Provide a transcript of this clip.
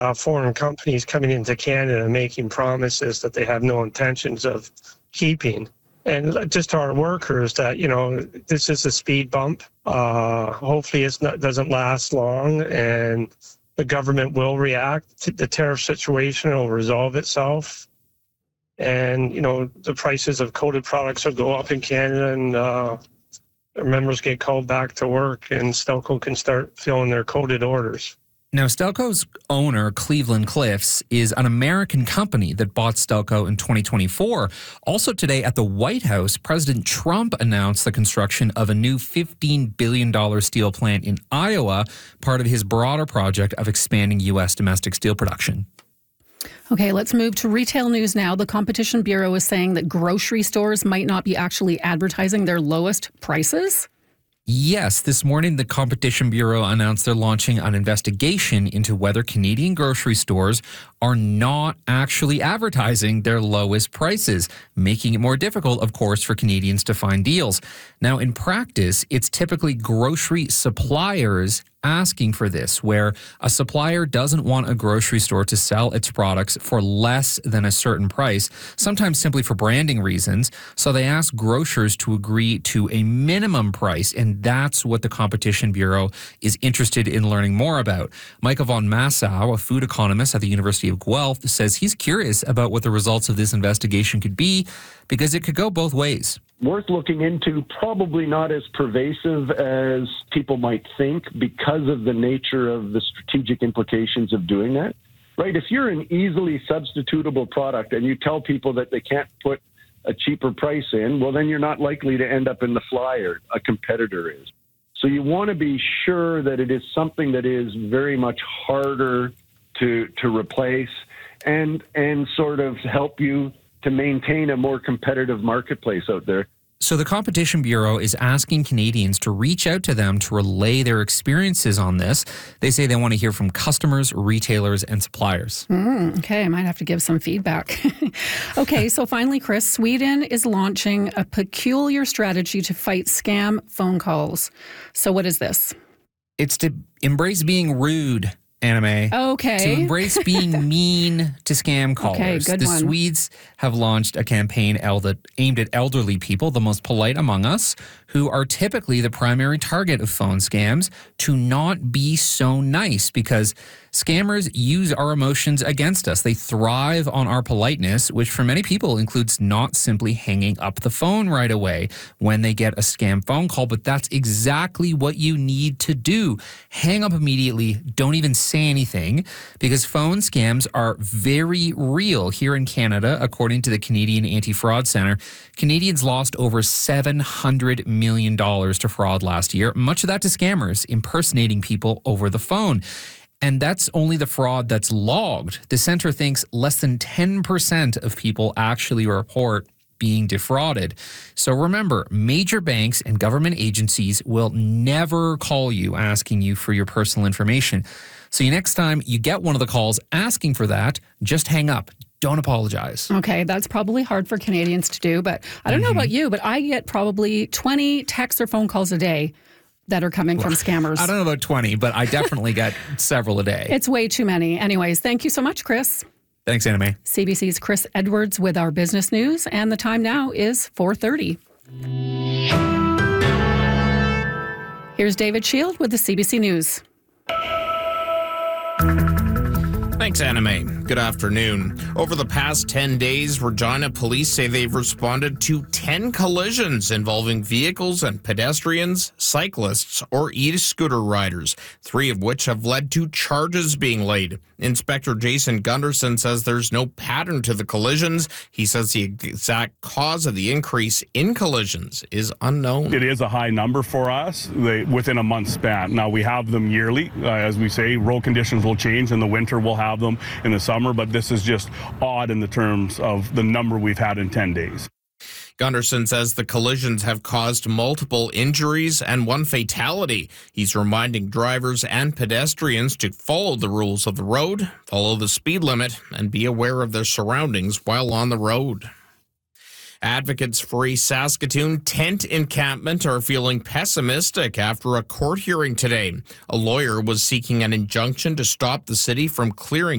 foreign companies coming into Canada and making promises that they have no intentions of keeping. And just to our workers that, this is a speed bump. Hopefully doesn't last long, and the government will react to the tariff situation. It'll resolve itself. And, the prices of coated products will go up in Canada, and members get called back to work, and Stelco can start filling their coated orders. Now, Stelco's owner, Cleveland Cliffs, is an American company that bought Stelco in 2024. Also today at the White House, President Trump announced the construction of a new $15 billion steel plant in Iowa, part of his broader project of expanding U.S. domestic steel production. Okay, let's move to retail news now. The Competition Bureau is saying that grocery stores might not be actually advertising their lowest prices. Yes, this morning the Competition Bureau announced they're launching an investigation into whether Canadian grocery stores are not actually advertising their lowest prices, making it more difficult, of course, for Canadians to find deals. Now, in practice, it's typically grocery suppliers asking for this, where a supplier doesn't want a grocery store to sell its products for less than a certain price, sometimes simply for branding reasons. So they ask grocers to agree to a minimum price, and that's what the Competition Bureau is interested in learning more about. Michael von Massow, a food economist at the University of Guelph, says he's curious about what the results of this investigation could be, because it could go both ways. Worth looking into, probably not as pervasive as people might think because of the nature of the strategic implications of doing that, right? If you're an easily substitutable product and you tell people that they can't put a cheaper price in, well, then you're not likely to end up in the flyer. A competitor is. So you want to be sure that it is something that is very much harder to replace and sort of help you to maintain a more competitive marketplace out there. So the Competition Bureau is asking Canadians to reach out to them to relay their experiences on this. They say they want to hear from customers, retailers, and suppliers. Okay, I might have to give some feedback. Okay, so finally, Chris, Sweden is launching a peculiar strategy to fight scam phone calls. So what is this? It's to embrace being rude. Anime. Okay. To embrace being mean to scam callers. Okay, good the one. Swedes have launched a campaign aimed at elderly people, the most polite among us, who are typically the primary target of phone scams, to not be so nice, because scammers use our emotions against us. They thrive on our politeness, which for many people includes not simply hanging up the phone right away when they get a scam phone call, but that's exactly what you need to do. Hang up immediately. Don't even say anything, because phone scams are very real here in Canada. According to the Canadian Anti-Fraud Centre, Canadians lost over $700 million to fraud last year, much of that to scammers impersonating people over the phone. And that's only the fraud that's logged. The center thinks less than 10% of people actually report being defrauded. So remember, major banks and government agencies will never call you asking you for your personal information. So next time you get one of the calls asking for that, just hang up. Don't apologize. Okay, that's probably hard for Canadians to do, but I don't know about you, but I get probably 20 texts or phone calls a day that are coming from scammers. I don't know about 20, but I definitely get several a day. It's way too many. Anyways, thank you so much, Chris. Thanks, Anime. CBC's Chris Edwards with our business news, and the time now is 4:30. Here's David Shield with the CBC News. Thanks, Anime. Good afternoon. Over the past 10 days, Regina police say they've responded to 10 collisions involving vehicles and pedestrians, cyclists, or e-scooter riders, 3 of which have led to charges being laid. Inspector Jason Gunderson says there's no pattern to the collisions. He says the exact cause of the increase in collisions is unknown. It is a high number for us within a month span. Now, we have them yearly. As we say, road conditions will change. In the winter, we'll have them in the summer, but this is just odd in the terms of the number we've had in 10 days. Gunderson says the collisions have caused multiple injuries and 1 fatality. He's reminding drivers and pedestrians to follow the rules of the road, follow the speed limit, and be aware of their surroundings while on the road. Advocates for a Saskatoon tent encampment are feeling pessimistic after a court hearing today. A lawyer was seeking an injunction to stop the city from clearing